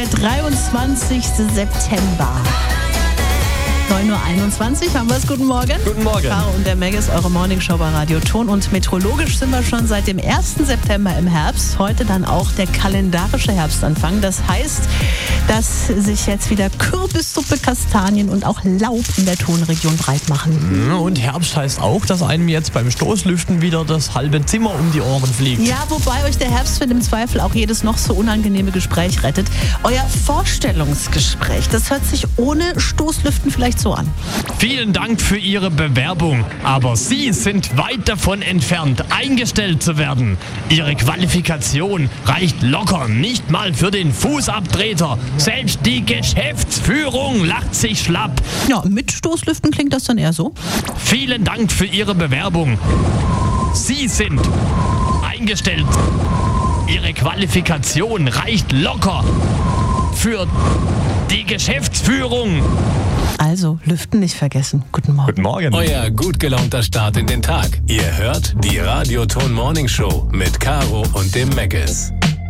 Der 23. September. 9.21 Uhr haben wir es. Guten Morgen. Guten Morgen. Caro und der Meg ist eure Morningshow bei Radio Ton. Und meteorologisch sind wir schon seit dem 1. September im Herbst. Heute dann auch der kalendarische Herbstanfang. Das heißt, dass sich jetzt wieder Kürbissuppe, Kastanien und auch Laub in der Tonregion breit machen. Und Herbst heißt auch, dass einem jetzt beim Stoßlüften wieder das halbe Zimmer um die Ohren fliegt. Ja, wobei euch der Herbstwind im Zweifel auch jedes noch so unangenehme Gespräch rettet. Euer Vorstellungsgespräch, das hört sich ohne Stoßlüften vielleicht so an. Vielen Dank für Ihre Bewerbung, aber Sie sind weit davon entfernt, eingestellt zu werden. Ihre Qualifikation reicht locker nicht mal für den Fußabtreter. Selbst die Geschäftsführung lacht sich schlapp. Ja, mit Stoßlüften klingt das dann eher so. Vielen Dank für Ihre Bewerbung. Sie sind eingestellt. Ihre Qualifikation reicht locker für die Geschäftsführung. Also, Lüften nicht vergessen. Guten Morgen. Guten Morgen. Euer gut gelaunter Start in den Tag. Ihr hört die Radio Ton Morning Show mit Caro und dem Meckes.